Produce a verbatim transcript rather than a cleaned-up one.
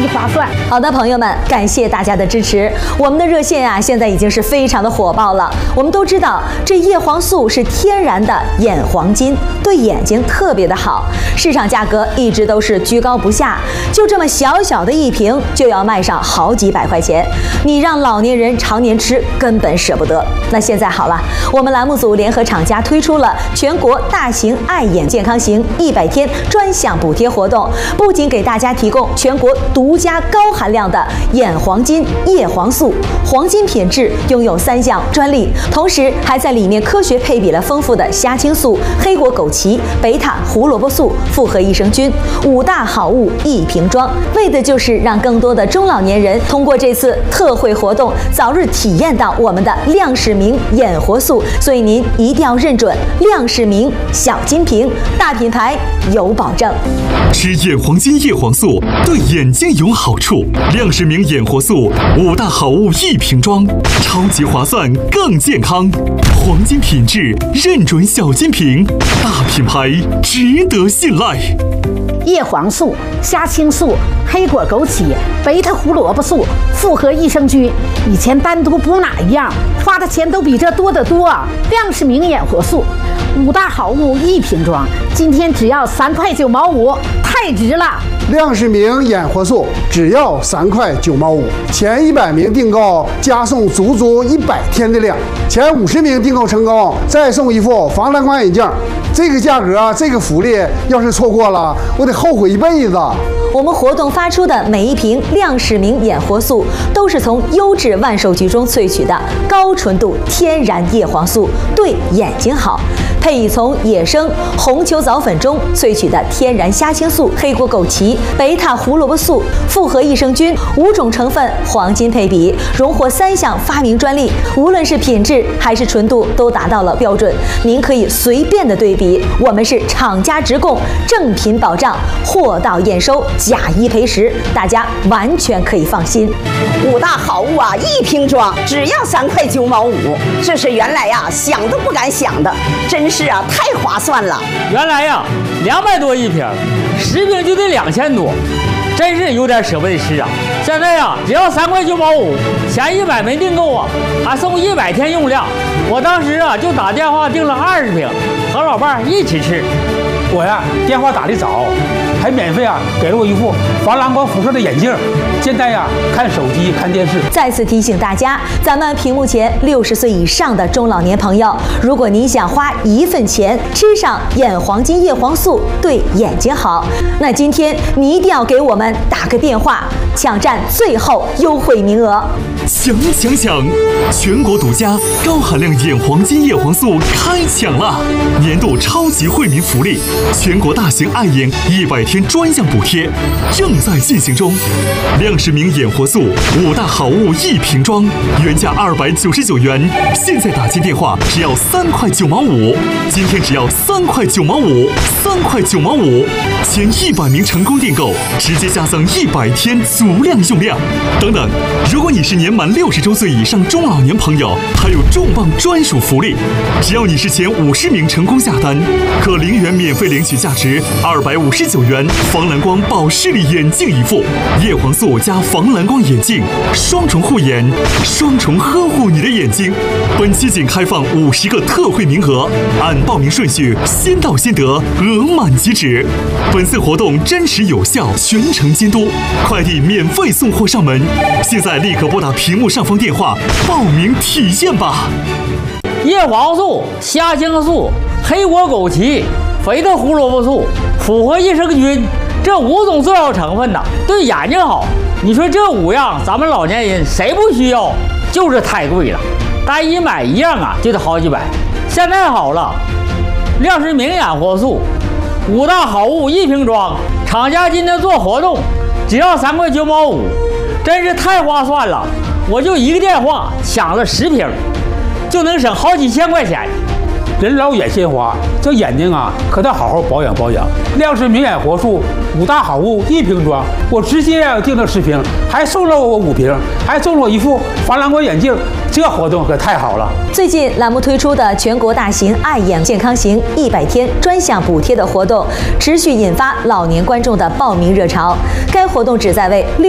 级划算。 好的，朋友们，感谢大家的支持。我们的热线啊，现在已经是非常的火爆了。我们都知道，这叶黄素是天然的眼黄金，对眼睛特别的好，市场价格一直都是居高不下，就这么小小的一瓶就要卖上好几百块钱，你让老年人常年吃根本舍不得。那现在好了，我们栏目组联合厂家推出了全国大型爱眼健康行一百天专项补贴活动，不仅给大家提供全国独家高含量的眼黄金叶黄素，黄金品质，拥有三项专利，同时还在里面科学配比了丰富的虾青素、黑果枸杞、贝塔胡萝卜素、复合益生菌，五大好物一瓶装，为的就是让更多的中老年人通过这次特惠活动，早日体验到我们的亮世明眼活素。所以您一定要认准亮世明小金瓶，大品牌有保证。 吃眼黄金叶黄素对眼睛有好处，亮世明眼活素五大好物一瓶装，超级划算更健康，黄金品质认准小金瓶，大品牌值得信赖。 叶黄素、虾青素、黑果枸杞、贝塔胡萝卜素、复合益生菌，以前单独补哪一样，花的钱都比这多得多。亮世明眼活素，五大好物一瓶装，今天只要三块九毛五，太值了！ 亮世明眼活素只要三块九毛五，前一百名订购加送足足一百天的量，前五十名订购成功再送一副防蓝光眼镜。这个价格，这个福利，要是错过了，我得后悔一辈子。 我们活动发出的每一瓶亮世明眼活素，都是从优质万寿菊中萃取的高纯度天然叶黄素，对眼睛好。配以从野生红球藻粉中萃取的天然虾青素、黑果枸杞、贝塔胡萝卜素、复合益生菌五种成分黄金配比，荣获三项发明专利，无论是品质还是纯度都达到了标准。您可以随便的对比，我们是厂家直供，正品保障，货到验收，假一赔十，大家完全可以放心。 五大好物啊，一瓶装只要三块九毛五，这是原来呀、啊、想都不敢想的，真是啊太划算了。 原来呀两百多一瓶，十瓶就得两千多，真是有点舍不得吃啊。现在呀只要三块九毛五，前一百没订购啊，还送一百天用量。我当时啊就打电话订了二十瓶，和老伴儿一起吃。 我呀电话打得早，还免费啊给了我一副防蓝光辐射的眼镜，现在呀看手机看电视。 再次提醒大家，咱们屏幕前六十岁以上的中老年朋友，如果您想花一份钱吃上眼黄金叶黄素，对眼睛好，那今天你一定要给我们打个电话，抢占最后优惠名额。 抢抢抢！全国独家高含量眼黄金叶黄素开抢了！年度超级惠民福利，全国大型爱眼一百天专项补贴正在进行中。亮世明眼活素五大好物一瓶装，原价二百九十九元，现在打进电话只要三块九毛五，今天只要三块九毛五，三块九毛五，前一百名成功订购直接加赠一百天足量用量。等等，如果你是年满六十周岁以上中老年朋友，还有重磅专属福利，只要你是前五十名成功下单，可零元免费领取价值二百五十九元防蓝光保视力眼镜一副，叶黄素加防蓝光眼镜，双重护眼，双重呵护你的眼睛。本期仅开放五十个特惠名额，按报名顺序先到先得，额满即止。本次活动真实有效，全程监督，快递免费送货上门。现在立刻拨打屏幕上方电话报名体验吧。 叶黄素、虾青素、黑果枸杞、贝塔胡萝卜素、复合益生菌，这五种重要成分呐，对眼睛好。你说这五样，咱们老年人谁不需要？就是太贵了，单一买一样啊，就得好几百。现在好了，亮世明眼活素五大好物一瓶装，厂家今天做活动，只要三块九毛五，真是太划算了。我就一个电话抢了十瓶，就能省好几千块钱。 人老眼先花，这眼睛啊可得好好保养保养。亮世明眼活素五大好物一瓶装，我直接订了十瓶，还送了我五瓶，还送了我一副防蓝光眼镜，这活动可太好了。 最近栏目推出的全国大型爱眼健康行一百天专项补贴的活动，持续引发老年观众的报名热潮。该活动旨在为六